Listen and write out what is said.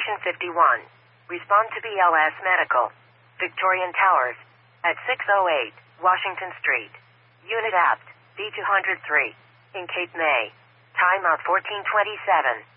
Station 51. Respond to BLS Medical. Victorian Towers. At 608 Washington Street. Unit apt. B203. In Cape May. Timeout 1427.